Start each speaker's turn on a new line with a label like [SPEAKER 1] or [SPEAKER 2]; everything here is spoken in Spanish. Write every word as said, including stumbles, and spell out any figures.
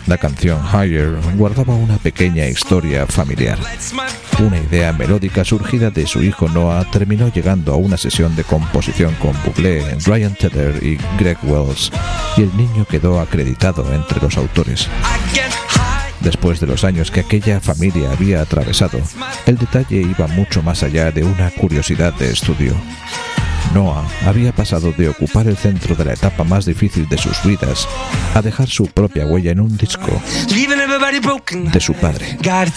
[SPEAKER 1] La canción Higher guardaba una pequeña historia familiar. Una idea melódica surgida de su hijo Noah terminó llegando a una sesión de composición con Bublé, Ryan Tedder y Greg Wells, y el niño quedó acreditado entre los autores. Después de los años que aquella familia había atravesado, el detalle iba mucho más allá de una curiosidad de estudio. Noah había pasado de ocupar el centro de la etapa más difícil de sus vidas a dejar su propia huella en un disco de su padre.